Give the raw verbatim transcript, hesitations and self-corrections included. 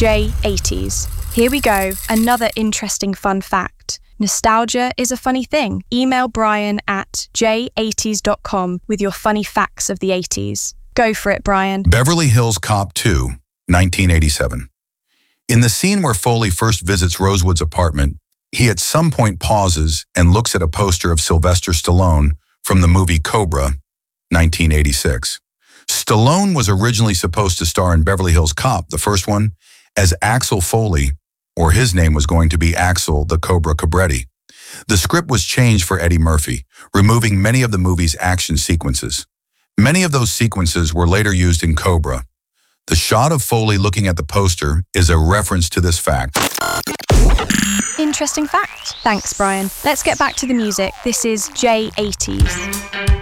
J eighties. Here we go, another interesting fun fact. Nostalgia is a funny thing. Email Brian at j eighties dot com with your funny facts of the eighties. Go for it, Brian. Beverly Hills Cop two, nineteen eighty-seven. In the scene where Foley first visits Rosewood's apartment, he at some point pauses and looks at a poster of Sylvester Stallone from the movie Cobra, nineteen eighty-six. Stallone was originally supposed to star in Beverly Hills Cop, the first one, as Axel Foley, or his name was going to be Axel the Cobra Cabretti. The script was changed for Eddie Murphy, removing many of the movie's action sequences. Many of those sequences were later used in Cobra. The shot of Foley looking at the poster is a reference to this fact. Interesting fact. Thanks, Brian. Let's get back to the music. This is J eighties.